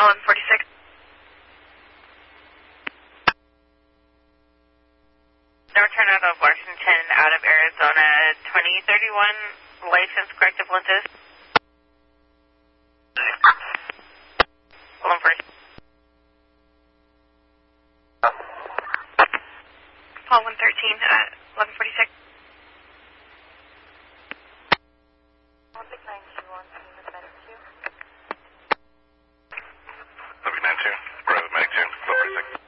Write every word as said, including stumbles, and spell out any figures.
eleven forty-six. North turn out of Washington, out of Arizona, twenty thirty-one, license corrective lenses.